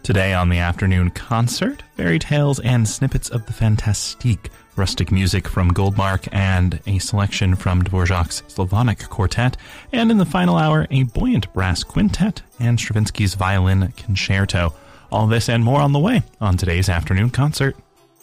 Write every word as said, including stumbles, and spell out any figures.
Today on the afternoon concert, fairy tales and snippets of the Fantastique, rustic music from Goldmark, and a selection from Dvorak's Slavonic Quartet, and in the final hour, a buoyant brass quintet and Stravinsky's violin concerto. All this and more on the way on today's afternoon concert.